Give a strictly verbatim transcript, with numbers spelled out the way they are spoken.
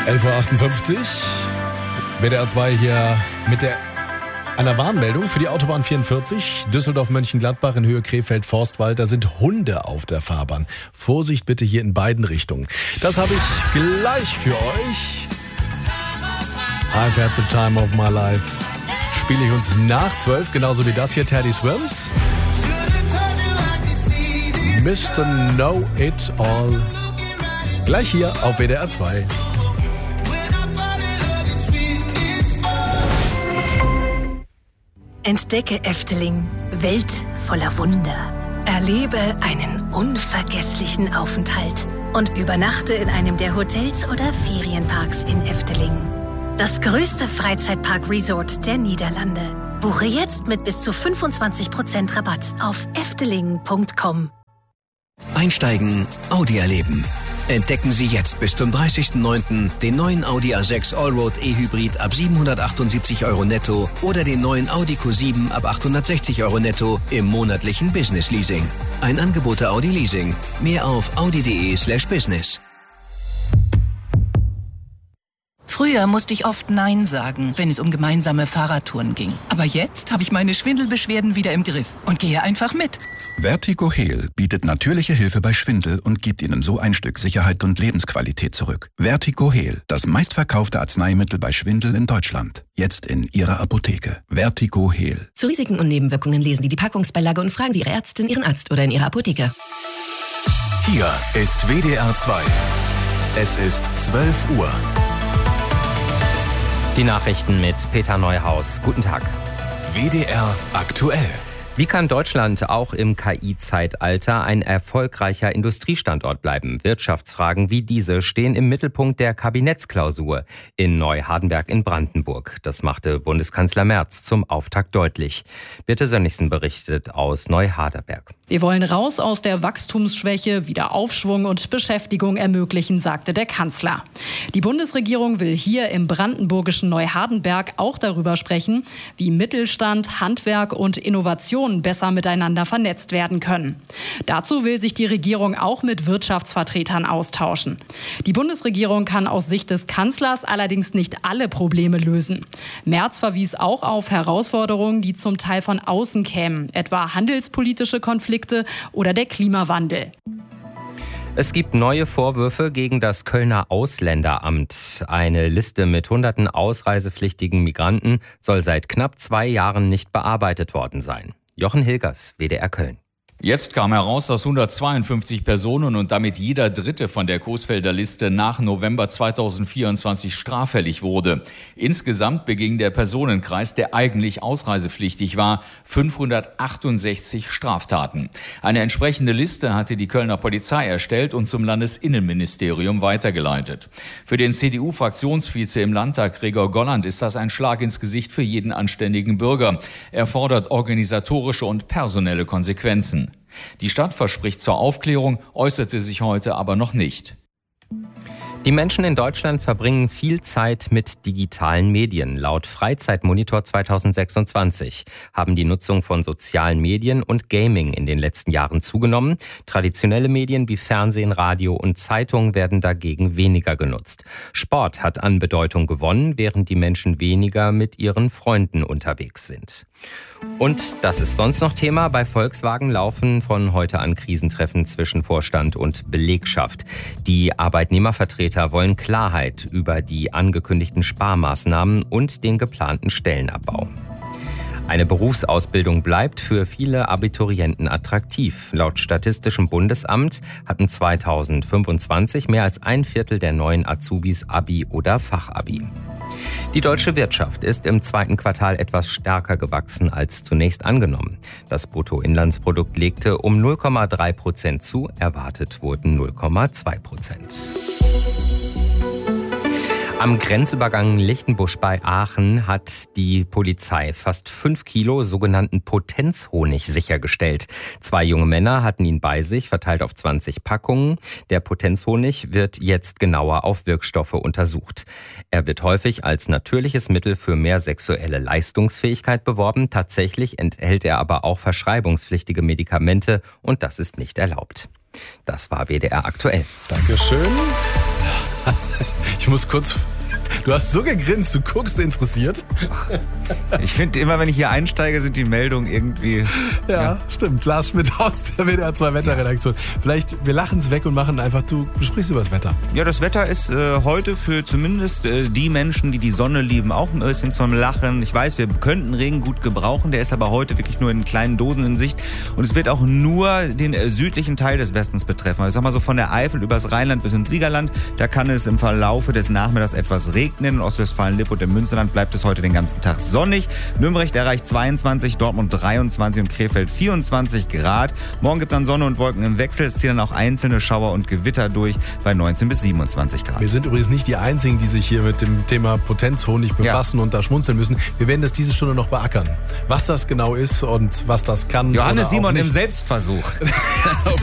elf Uhr achtundfünfzig. W D R zwei hier mit der einer Warnmeldung für die Autobahn vierundvierzig. Düsseldorf-Mönchengladbach in Höhe Krefeld-Forstwald. Da sind Hunde auf der Fahrbahn. Vorsicht bitte hier in beiden Richtungen. Das habe ich gleich für euch. I've had the time of my life. Spiele ich uns nach zwölf, genauso wie das hier, Teddy Swims. Mister Know It All. Gleich hier auf W D R zwei. Entdecke Efteling, Welt voller Wunder. Erlebe einen unvergesslichen Aufenthalt und übernachte in einem der Hotels oder Ferienparks in Efteling. Das größte Freizeitpark-Resort der Niederlande. Buche jetzt mit bis zu fünfundzwanzig Prozent Rabatt auf efteling punkt com. Einsteigen, Audi erleben. Entdecken Sie jetzt bis zum dreißigsten neunten den neuen Audi A sechs Allroad E-Hybrid ab siebenhundertachtundsiebzig Euro netto oder den neuen Audi Q sieben ab achthundertsechzig Euro netto im monatlichen Business Leasing. Ein Angebot der Audi Leasing. Mehr auf audi.de slash business. Früher musste ich oft Nein sagen, wenn es um gemeinsame Fahrradtouren ging. Aber jetzt habe ich meine Schwindelbeschwerden wieder im Griff und gehe einfach mit. Vertigo Heal bietet natürliche Hilfe bei Schwindel und gibt Ihnen so ein Stück Sicherheit und Lebensqualität zurück. Vertigo Heal, das meistverkaufte Arzneimittel bei Schwindel in Deutschland. Jetzt in Ihrer Apotheke. Vertigo Heal. Zu Risiken und Nebenwirkungen lesen Sie die Packungsbeilage und fragen Sie Ihre Ärztin, Ihren Arzt oder in Ihrer Apotheke. Hier ist W D R zwei. Es ist zwölf Uhr. Die Nachrichten mit Peter Neuhaus. Guten Tag. W D R aktuell. Wie kann Deutschland auch im K I-Zeitalter ein erfolgreicher Industriestandort bleiben? Wirtschaftsfragen wie diese stehen im Mittelpunkt der Kabinettsklausur in Neuhardenberg in Brandenburg. Das machte Bundeskanzler Merz zum Auftakt deutlich. Birte Sönnigsen berichtet aus Neuhardenberg. Wir wollen raus aus der Wachstumsschwäche, wieder Aufschwung und Beschäftigung ermöglichen, sagte der Kanzler. Die Bundesregierung will hier im brandenburgischen Neuhardenberg auch darüber sprechen, wie Mittelstand, Handwerk und Innovation besser miteinander vernetzt werden können. Dazu will sich die Regierung auch mit Wirtschaftsvertretern austauschen. Die Bundesregierung kann aus Sicht des Kanzlers allerdings nicht alle Probleme lösen. Merz verwies auch auf Herausforderungen, die zum Teil von außen kämen, etwa handelspolitische Konflikte oder der Klimawandel. Es gibt neue Vorwürfe gegen das Kölner Ausländeramt. Eine Liste mit hunderten ausreisepflichtigen Migranten soll seit knapp zwei Jahren nicht bearbeitet worden sein. Jochen Hilgers, W D R Köln. Jetzt kam heraus, dass hundertzweiundfünfzig Personen und damit jeder Dritte von der Coesfelder Liste nach November zweitausendvierundzwanzig straffällig wurde. Insgesamt beging der Personenkreis, der eigentlich ausreisepflichtig war, fünfhundertachtundsechzig Straftaten. Eine entsprechende Liste hatte die Kölner Polizei erstellt und zum Landesinnenministerium weitergeleitet. Für den C D U-Fraktionsvize im Landtag, Gregor Golland, ist das ein Schlag ins Gesicht für jeden anständigen Bürger. Er fordert organisatorische und personelle Konsequenzen. Die Stadt verspricht zur Aufklärung, äußerte sich heute aber noch nicht. Die Menschen in Deutschland verbringen viel Zeit mit digitalen Medien. Laut Freizeitmonitor zweitausendsechsundzwanzig haben die Nutzung von sozialen Medien und Gaming in den letzten Jahren zugenommen. Traditionelle Medien wie Fernsehen, Radio und Zeitung werden dagegen weniger genutzt. Sport hat an Bedeutung gewonnen, während die Menschen weniger mit ihren Freunden unterwegs sind. Und das ist sonst noch Thema. Bei Volkswagen laufen von heute an Krisentreffen zwischen Vorstand und Belegschaft. Die Arbeitnehmervertreter wollen Klarheit über die angekündigten Sparmaßnahmen und den geplanten Stellenabbau. Eine Berufsausbildung bleibt für viele Abiturienten attraktiv. Laut Statistischem Bundesamt hatten zweitausendfünfundzwanzig mehr als ein Viertel der neuen Azubis Abi oder Fachabi. Die deutsche Wirtschaft ist im zweiten Quartal etwas stärker gewachsen als zunächst angenommen. Das Bruttoinlandsprodukt legte um null Komma drei Prozent zu, erwartet wurden null Komma zwei Prozent. Am Grenzübergang Lichtenbusch bei Aachen hat die Polizei fast fünf Kilo sogenannten Potenzhonig sichergestellt. Zwei junge Männer hatten ihn bei sich, verteilt auf zwanzig Packungen. Der Potenzhonig wird jetzt genauer auf Wirkstoffe untersucht. Er wird häufig als natürliches Mittel für mehr sexuelle Leistungsfähigkeit beworben. Tatsächlich enthält er aber auch verschreibungspflichtige Medikamente und das ist nicht erlaubt. Das war W D R aktuell. Dankeschön. Ich muss kurz... Du hast so gegrinst, du guckst interessiert. Ich finde immer, wenn ich hier einsteige, sind die Meldungen irgendwie... Ja, ja. stimmt. Lars Schmidt aus der W D R zwei Wetterredaktion. Vielleicht, wir lachen es weg und machen einfach, du sprichst über das Wetter. Ja, das Wetter ist äh, heute für zumindest äh, die Menschen, die die Sonne lieben, auch ein bisschen zum Lachen. Ich weiß, wir könnten Regen gut gebrauchen, der ist aber heute wirklich nur in kleinen Dosen in Sicht. Und es wird auch nur den äh, südlichen Teil des Westens betreffen. Also ich sag mal so von der Eifel übers Rheinland bis ins Siegerland. Da kann es im Verlaufe des Nachmittags etwas regnen. In Ostwestfalen-Lippe und im Münsterland bleibt es heute den ganzen Tag sonnig. Nürnberg erreicht zweiundzwanzig, Dortmund dreiundzwanzig und Krefeld vierundzwanzig Grad. Morgen gibt es dann Sonne und Wolken im Wechsel. Es ziehen dann auch einzelne Schauer und Gewitter durch bei neunzehn bis siebenundzwanzig Grad. Wir sind übrigens nicht die Einzigen, die sich hier mit dem Thema Potenzhonig befassen ja. und da schmunzeln müssen. Wir werden das diese Stunde noch beackern. Was das genau ist und was das kann. Johannes Simon im Selbstversuch.